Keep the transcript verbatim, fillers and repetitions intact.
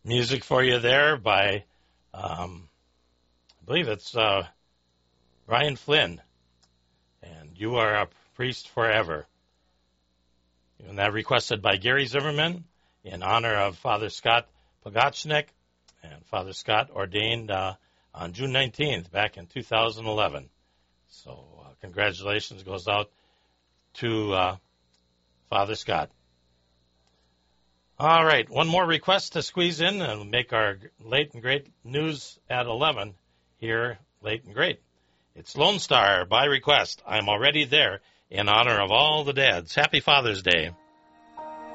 Music for you there by, um, I believe it's uh, Brian Flynn, and You Are a Priest Forever. And that requested by Gary Zimmerman in honor of Father Scott Pogachnik, and Father Scott ordained uh, on June nineteenth back in two thousand eleven. So uh, congratulations goes out to uh, Father Scott. All right, one more request to squeeze in and make our late and great news at eleven here, late and great. It's Lone Star by request. I'm already there in honor of all the dads. Happy Father's Day.